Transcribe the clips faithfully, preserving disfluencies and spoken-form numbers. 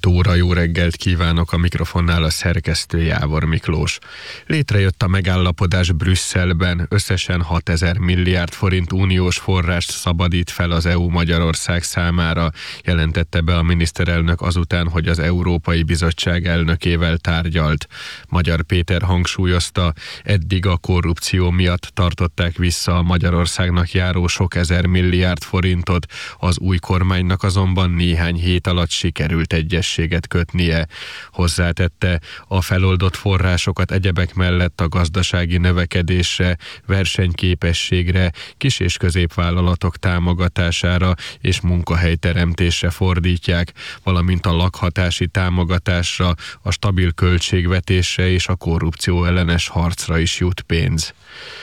hét óra, jó reggelt kívánok, a mikrofonnál a szerkesztő Jávor Miklós. Létrejött a megállapodás Brüsszelben, összesen hatezer milliárd forint uniós forrást szabadít fel az é u Magyarország számára, jelentette be a miniszterelnök azután, hogy az Európai Bizottság elnökével tárgyalt. Magyar Péter hangsúlyozta, eddig a korrupció miatt tartották vissza a Magyarországnak járó sok ezer milliárd forintot, az új kormánynak azonban néhány hét alatt sikerült egyezséget kötnie. Hozzátette, a feloldott forrásokat egyebek mellett a gazdasági növekedésre, versenyképességre, kis- és középvállalatok támogatására és munkahelyteremtésre fordítják, valamint a lakhatási támogatásra, a stabil költségvetésre és a korrupció ellenes harcra is jut pénz.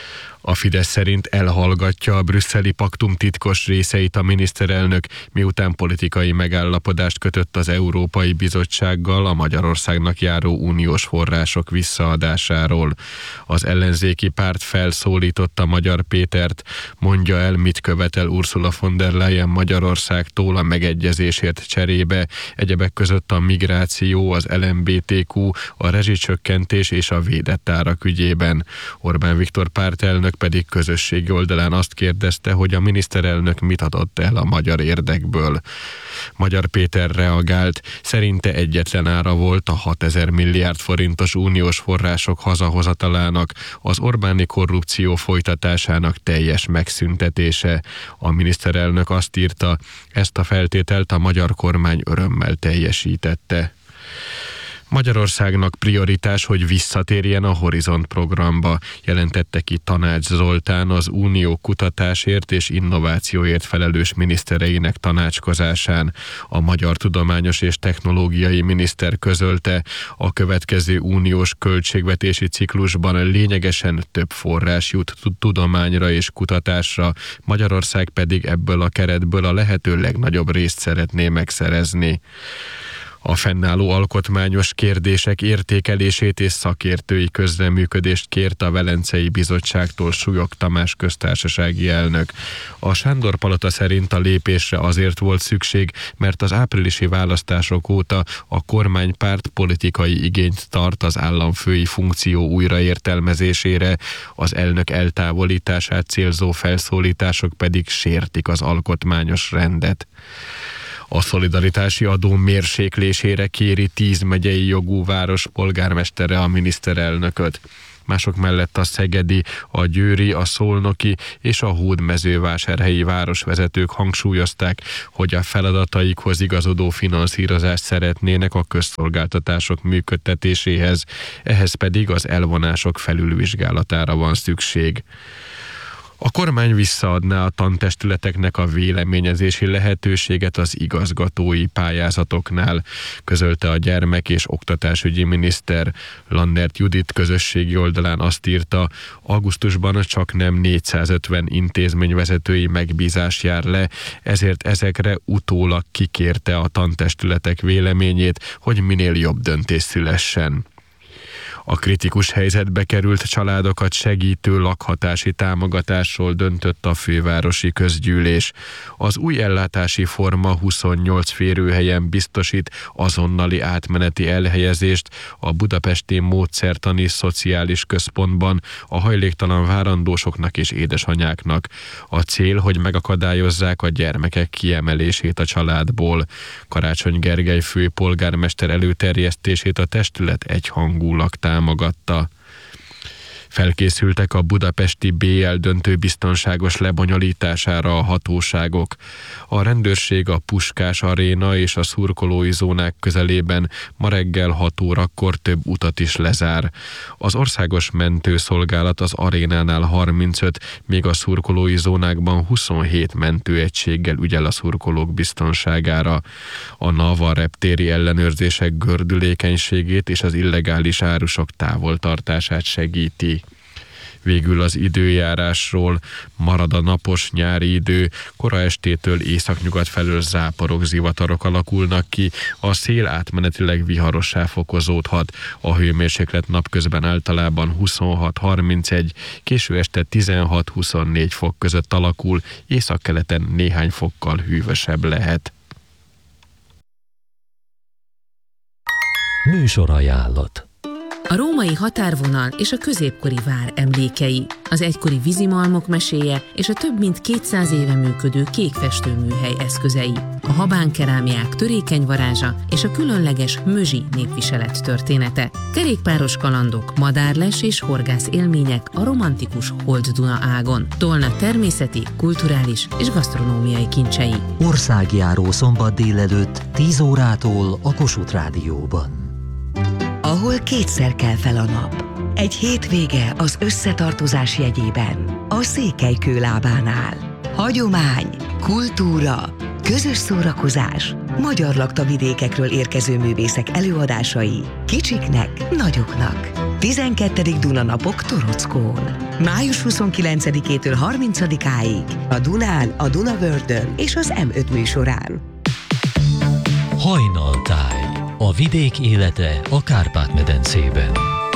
A Fidesz szerint elhallgatja a brüsszeli paktum titkos részeit a miniszterelnök, miután politikai megállapodást kötött az Európai Bizottsággal a Magyarországnak járó uniós források visszaadásáról. Az ellenzéki párt felszólította Magyar Pétert, mondja el, mit követel Ursula von der Leyen Magyarországtól a megegyezésért cserébe, egyebek között a migráció, az el em bé té kú, a rezsicsökkentés és a védett árak ügyében. Orbán Viktor pártelnök pedig közösségi oldalán azt kérdezte, hogy a miniszterelnök mit adott el a magyar érdekből. Magyar Péter reagált, szerinte egyetlen ára volt a hatezer milliárd forintos uniós források hazahozatalának, az Orbáni korrupció folytatásának teljes megszüntetése. A miniszterelnök azt írta, ezt a feltételt a magyar kormány örömmel teljesítette. Magyarországnak prioritás, hogy visszatérjen a Horizont programba, jelentette ki Tanács Zoltán, az unió kutatásért és innovációért felelős minisztereinek tanácskozásán. A magyar tudományos és technológiai miniszter közölte, a következő uniós költségvetési ciklusban lényegesen több forrás jut tudományra és kutatásra, Magyarország pedig ebből a keretből a lehető legnagyobb részt szeretné megszerezni. A fennálló alkotmányos kérdések értékelését és szakértői közreműködést kért a Velencei Bizottságtól Súlyog Tamás köztársasági elnök. A Sándor-palota szerint a lépésre azért volt szükség, mert az áprilisi választások óta a kormánypárt politikai igényt tart az államfői funkció újraértelmezésére, az elnök eltávolítását célzó felszólítások pedig sértik az alkotmányos rendet. A szolidaritási adó mérséklésére kéri tíz megyei jogú város polgármestere a miniszterelnököt. Mások mellett a szegedi, a győri, a szolnoki és a hódmezővásárhelyi városvezetők hangsúlyozták, hogy a feladataikhoz igazodó finanszírozást szeretnének a közszolgáltatások működtetéséhez, ehhez pedig az elvonások felülvizsgálatára van szükség. A kormány visszaadná a tantestületeknek a véleményezési lehetőséget az igazgatói pályázatoknál, közölte a gyermek- és oktatásügyi miniszter. Landert Judit közösségi oldalán azt írta, augusztusban csak nem négyszázötven intézményvezetői megbízás jár le, ezért ezekre utólag kikérte a tantestületek véleményét, hogy minél jobb döntés szülessen. A kritikus helyzetbe került családokat segítő lakhatási támogatásról döntött a fővárosi közgyűlés. Az új ellátási forma huszonnyolc férőhelyen biztosít azonnali átmeneti elhelyezést a budapesti módszertani szociális központban a hajléktalan várandósoknak és édesanyáknak. A cél, hogy megakadályozzák a gyermekek kiemelését a családból. Karácsony Gergely főpolgármester előterjesztését a testület egyhangulag támogatta. Felkészültek a budapesti bé el döntő biztonságos lebonyolítására a hatóságok. A rendőrség a Puskás aréna és a szurkolói zónák közelében ma reggel hat órakor több utat is lezár. Az országos mentőszolgálat az arénánál harmincöt, még a szurkolói zónákban huszonhét mentőegységgel ügyel a szurkolók biztonságára. A NAVA reptéri ellenőrzések gördülékenységét és az illegális árusok távoltartását segíti. Végül az időjárásról: marad a napos nyári idő, kora estétől északnyugat felől záporok, zivatarok alakulnak ki, a szél átmenetileg viharossá fokozódhat, a hőmérséklet napközben általában huszonhat harmincegy, késő este tizenhat-huszonnégy fok között alakul, északkeleten néhány fokkal hűvösebb lehet. Műsorajánlat. A római határvonal és a középkori vár emlékei, az egykori vízimalmok meséje és a több mint kétszáz éve működő kékfestőműhely eszközei, a habánkerámiák törékeny varázsa és a különleges mözsi népviselet története, kerékpáros kalandok, madárles és horgász élmények a romantikus Holt-Duna ágon, Tolna természeti, kulturális és gasztronómiai kincsei. Országjáró szombat délelőtt tíz órától a Kossuth Rádióban. Ahol kétszer kell fel a nap. Egy hétvége az összetartozás jegyében. A Székelykő lábánál. Hagyomány, kultúra, közös szórakozás, magyar laktavidékekről érkező művészek előadásai, kicsiknek, nagyoknak. tizenkettedik Dunanapok Torockón. május huszonkilencedikétől harmincadikáig a Dunán, a Dunavördön és az em öt műsorán. Hajnaltáj. A vidék élete a Kárpát-medencében.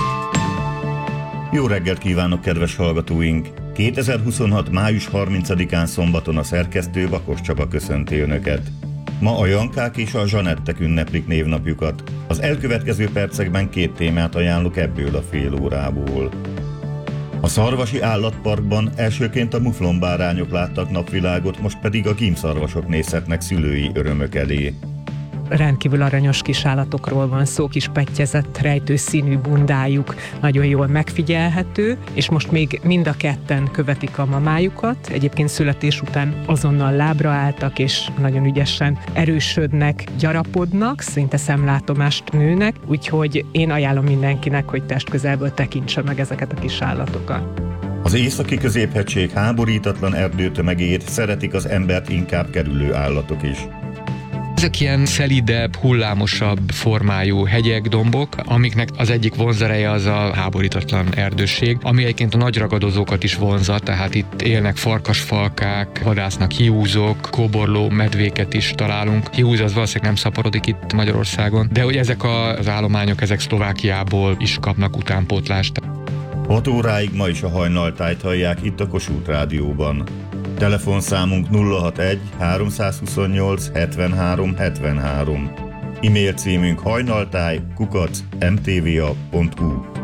Jó reggelt kívánok, kedves hallgatóink! kétezer-huszonhat. május harmincadikán szombaton a szerkesztő Bakos Csaba köszönti Önöket. Ma a Jankák és a Zsanettek ünneplik névnapjukat. Az elkövetkező percekben két témát ajánlok ebből a fél órából. A Szarvasi Állatparkban elsőként a muflonbárányok láttak napvilágot, most pedig a gímszarvasok nézhetnek szülői örömök elé. Rendkívül aranyos kis állatokról van szó, kis pettyezett, rejtőszínű bundájuk nagyon jól megfigyelhető, és most még mind a ketten követik a mamájukat. Egyébként születés után azonnal lábra álltak, és nagyon ügyesen erősödnek, gyarapodnak, szinte szemlátomást nőnek, úgyhogy én ajánlom mindenkinek, hogy testközelből tekintse meg ezeket a kis állatokat. Az északi középhegység háborítatlan erdőtömegét szeretik az embert inkább kerülő állatok is. Ezek ilyen szelidebb, hullámosabb formájú hegyek, dombok, amiknek az egyik vonzereje az a háborítatlan erdőség, ami egyébként a nagy ragadozókat is vonza, tehát itt élnek farkasfalkák, vadásznak hiúzok, kóborló medvéket is találunk. Hiúz az valószínűleg nem szaporodik itt Magyarországon, de hogy ezek az állományok, ezek Szlovákiából is kapnak utánpótlást. hat óráig ma is a hajnaltájt hallják itt a Kossuth Rádióban. Telefonszámunk nulla hatvanegy háromszázhuszonnyolc hetvenhárom hetvenhárom. E-mail címünk hajnaltáj kukac em té vé á pont hu.